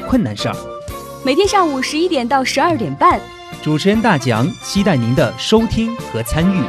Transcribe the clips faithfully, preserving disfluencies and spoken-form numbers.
困难事儿。 每天上午十一点到十二点半， 主持人大蒋期待您的收听和参与。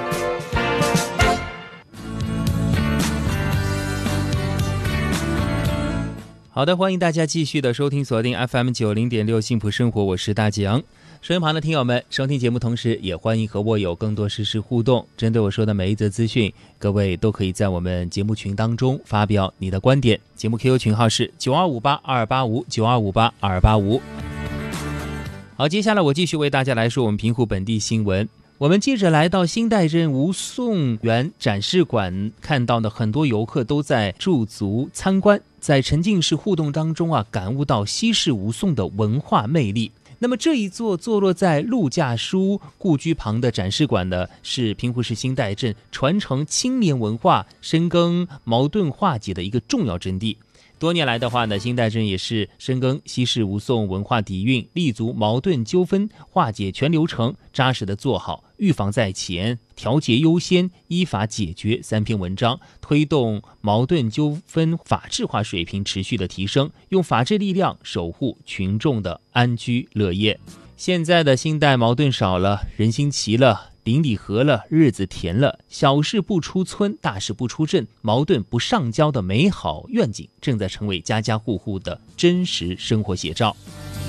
好的，欢迎大家继续的收听锁定 F M 九零点六幸福生活，我是大蒋。收音旁的听友们，收听节目同时也欢迎和我有更多实时互动。针对我说的每一则资讯，各位都可以在我们节目群当中发表你的观点。节目 Q Q 群号是九二五八二八五九二五八二八五。好，接下来我继续为大家来说我们平湖本地新闻。我们接着来到新代镇吴宋园展示馆，看到的很多游客都在驻足参观，在沉浸式互动当中啊，感悟到西式吴宋的文化魅力。那么这一座坐落在陆架书故居旁的展示馆呢，是平湖市新代镇传承青年文化、深耕矛盾化解的一个重要阵地。多年来的话呢，新代镇也是深耕西式吴宋文化底蕴，立足矛盾纠纷化解全流程，扎实的做好预防在前、调节优先、依法解决三篇文章，推动矛盾纠纷法治化水平持续的提升，用法治力量守护群众的安居乐业。现在的新代矛盾少了，人心齐了，邻里和了，日子甜了，小事不出村，大事不出镇，矛盾不上交的美好愿景正在成为家家户户的真实生活写照。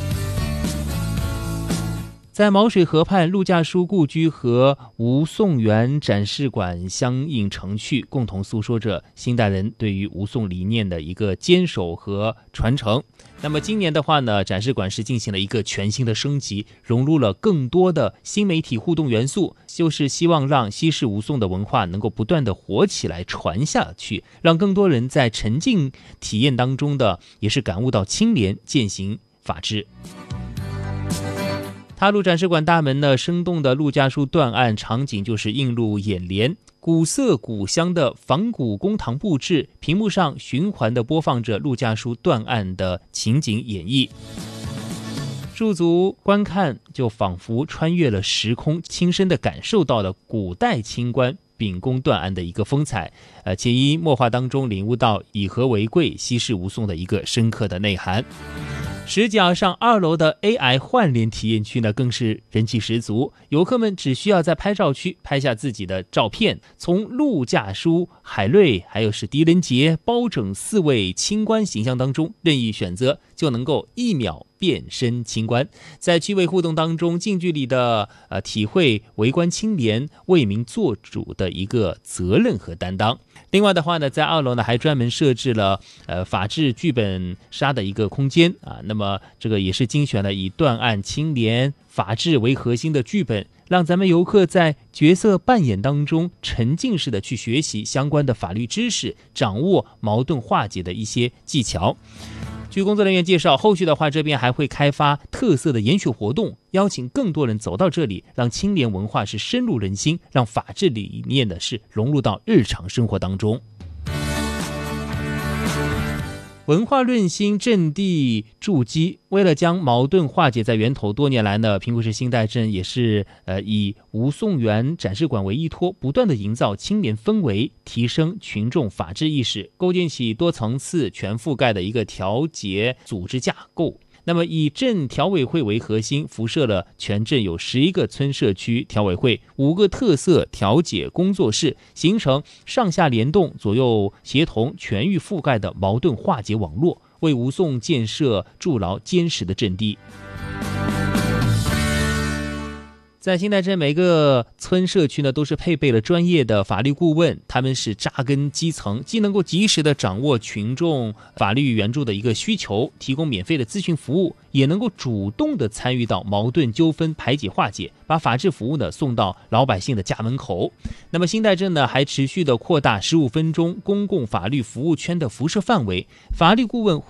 在毛水河畔，陆架书故居和吴宋园展示馆相映成趣，共同诉说着新代人对于吴宋理念的一个坚守和传承。那么今年的话呢，展示馆是进行了一个全新的升级，融入了更多的新媒体互动元素，就是希望让西式吴宋的文化能够不断的活起来、传下去，让更多人在沉浸体验当中的也是感悟到清廉、践行法治。踏入展示馆大门呢，生动的陆架书断案场景就是映入眼帘，古色古香的仿古公堂布置，屏幕上循环地播放着陆架书断案的情景演绎。驻足观看，就仿佛穿越了时空，亲身地感受到了古代清官秉公断案的一个风采，呃，潜移默化当中领悟到以和为贵、西式吴宋的一个深刻的内涵。石角上二楼的 A I 换脸体验区呢，更是人气十足。游客们只需要在拍照区拍下自己的照片，从陆架书、海瑞还有是狄仁杰、包拯四位清官形象当中任意选择，就能够一秒变身清官，在趣味互动当中近距离的呃体会为官清廉、为民做主的一个责任和担当。另外的话呢，在二楼呢还专门设置了呃法治剧本杀的一个空间啊，那么这个也是精选了以断案、清廉、法治为核心的剧本，让咱们游客在角色扮演当中沉浸式的去学习相关的法律知识，掌握矛盾化解的一些技巧。据工作人员介绍，后续的话这边还会开发特色的研学活动，邀请更多人走到这里，让清廉文化是深入人心，让法治理念的是融入到日常生活当中。文化润心阵地筑基，为了将矛盾化解在源头，多年来呢，平湖市新代镇也是呃以吴宋园展示馆为依托，不断的营造青年氛围，提升群众法治意识，构建起多层次全覆盖的一个调解组织架构。那么以镇调委会为核心，辐射了全镇有十一个村社区调委会，五个特色调解工作室，形成上下联动、左右协同、全域覆盖的矛盾化解网络，为吴宋建设筑牢坚实的阵地。在新代镇每个村社区呢，都是配备了专业的法律顾问，他们是扎根基层，既能够及时的掌握群众法律援助的一个需求，提供免费的咨询服务，也能够主动的参与到矛盾纠纷排解化解，把法治服务呢送到老百姓的家门口。那么新代镇呢，还持续的扩大十五分钟公共法律服务圈的辐射范围，法律顾问